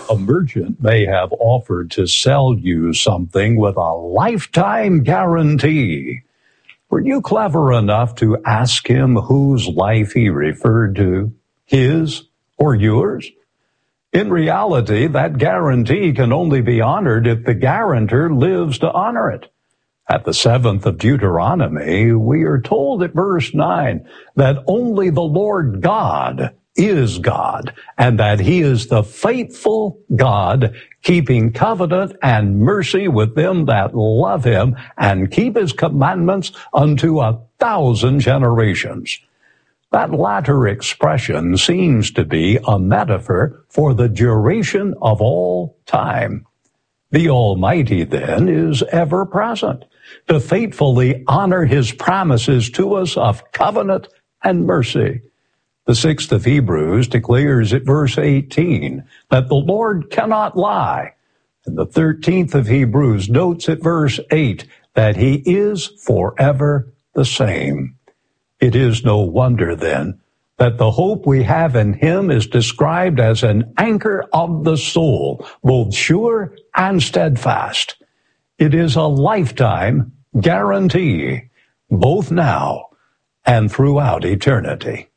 A merchant may have offered to sell you something with a lifetime guarantee. Were you clever enough to ask him whose life he referred to, his or yours? In reality, that guarantee can only be honored if the guarantor lives to honor it. At the 7th of Deuteronomy, we are told at verse 9 that only the Lord God is God, and that he is the faithful God, keeping covenant and mercy with them that love him and keep his commandments unto 1,000 generations. That latter expression seems to be a metaphor for the duration of all time. The Almighty, then, is ever present to faithfully honor his promises to us of covenant and mercy. The 6th of Hebrews declares at verse 18 that the Lord cannot lie. And the 13th of Hebrews notes at verse 8 that he is forever the same. It is no wonder, then, that the hope we have in him is described as an anchor of the soul, both sure and steadfast. It is a lifetime guarantee, both now and throughout eternity.